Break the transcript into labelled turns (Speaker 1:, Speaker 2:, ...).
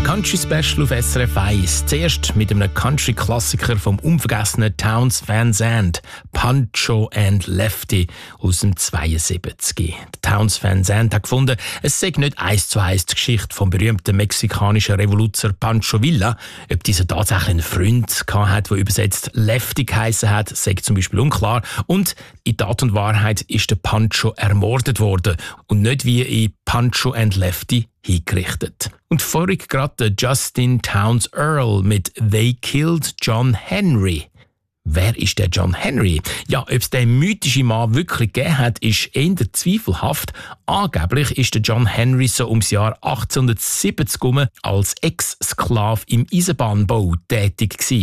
Speaker 1: Country Special auf SRF 1. Zuerst mit einem Country-Klassiker vom unvergessenen Townes Van Zandt, Pancho and Lefty aus dem 72. Townes Van Zandt hat gefunden, es sei nicht 1:1 die Geschichte vom berühmten mexikanischen Revoluzer Pancho Villa. Ob dieser tatsächlich einen Freund hatte, der übersetzt Lefty geheissen hat, sei zum Beispiel unklar. Und in Tat und Wahrheit ist der Pancho ermordet worden und nicht wie in Pancho and Lefty hingerichtet. Und vorig gerade Justin Townes Earl mit «They Killed John Henry». Wer ist der John Henry? Ja, ob es den mythischen Mann wirklich gegeben hat, ist eher zweifelhaft. Angeblich ist der John Henry so ums Jahr 1870 als Ex-Sklave im Eisenbahnbau tätig gewesen.